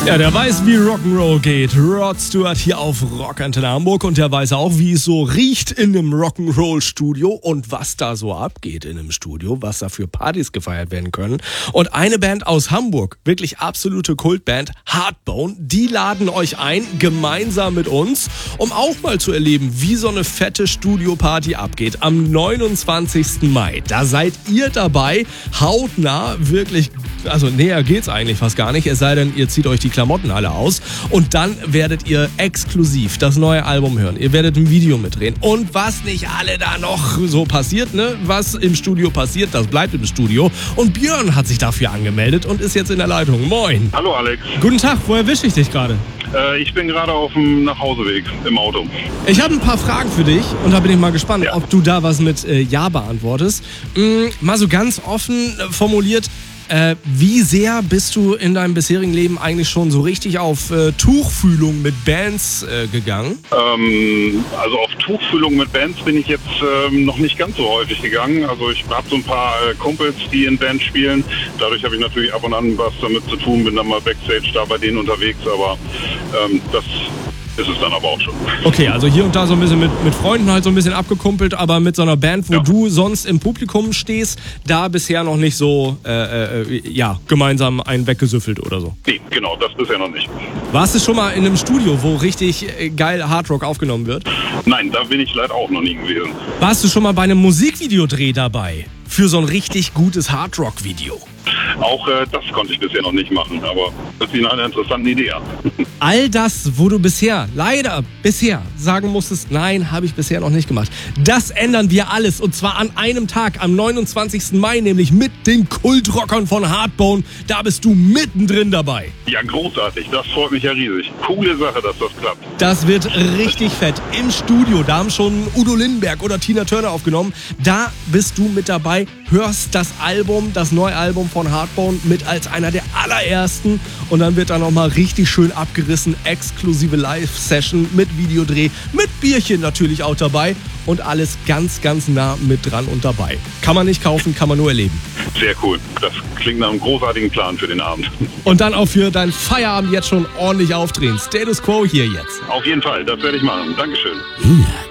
Ja, der weiß, wie Rock'n'Roll geht. Rod Stewart hier auf Rockantenne Hamburg und der weiß auch, wie es so riecht in einem Rock'n'Roll-Studio und was da so abgeht in einem Studio, was da für Partys gefeiert werden können. Und eine Band aus Hamburg, wirklich absolute Kultband, Hardbone, die laden euch ein, gemeinsam mit uns, um auch mal zu erleben, wie so eine fette Studioparty abgeht. Am 29. Mai, da seid ihr dabei, hautnah, wirklich, also näher geht's eigentlich fast gar nicht, es sei denn, ihr zieht euch die Klamotten alle aus und dann werdet ihr exklusiv das neue Album hören. Ihr werdet ein Video mitdrehen und was nicht alle da noch so passiert, ne? Was im Studio passiert, das bleibt im Studio. Und Björn hat sich dafür angemeldet und ist jetzt in der Leitung. Moin. Hallo Alex. Guten Tag, wo erwische ich dich gerade? Ich bin gerade auf dem Nachhauseweg im Auto. Ich habe ein paar Fragen für dich und da bin ich mal gespannt, Ja. ob du da was mit Ja beantwortest. Mal so ganz offen formuliert, wie sehr bist du in deinem bisherigen Leben eigentlich schon so richtig auf Tuchfühlung mit Bands gegangen? Also auf Tuchfühlung mit Bands bin ich jetzt noch nicht ganz so häufig gegangen. Also ich habe so ein paar Kumpels, die in Bands spielen. Dadurch habe ich natürlich ab und an was damit zu tun, bin dann mal Backstage da bei denen unterwegs, aber das ist es dann aber auch schon. Okay, also hier und da so ein bisschen mit Freunden halt so ein bisschen abgekumpelt, aber mit so einer Band, wo du sonst im Publikum stehst, da bisher noch nicht so, gemeinsam einen weggesüffelt oder so. Nee, genau, das bisher noch nicht. Warst du schon mal in einem Studio, wo richtig geil Hardrock aufgenommen wird? Nein, da bin ich leider auch noch nie gewesen. Warst du schon mal bei einem Musikvideodreh dabei? Für so ein richtig gutes Hardrock-Video? Auch das konnte ich bisher noch nicht machen, aber das ist eine interessante Idee an. All das, wo du bisher sagen musstest, nein, habe ich bisher noch nicht gemacht. Das ändern wir alles und zwar an einem Tag, am 29. Mai, nämlich mit den Kultrockern von Hardbone. Da bist du mittendrin dabei. Ja, großartig, das freut mich ja riesig. Coole Sache, dass das klappt. Das wird richtig fett. Im Studio, da haben schon Udo Lindenberg oder Tina Turner aufgenommen. Da bist du mit dabei, hörst das Album, das neue Album von Hardbone mit als einer der allerersten und dann wird da nochmal richtig schön abgerissen, exklusive Live-Session mit Videodreh, mit Bierchen natürlich auch dabei und alles ganz, ganz nah mit dran und dabei. Kann man nicht kaufen, kann man nur erleben. Sehr cool. Das klingt nach einem großartigen Plan für den Abend. Und dann auch für deinen Feierabend jetzt schon ordentlich aufdrehen. Status Quo hier jetzt. Auf jeden Fall, das werde ich machen. Dankeschön. Ja.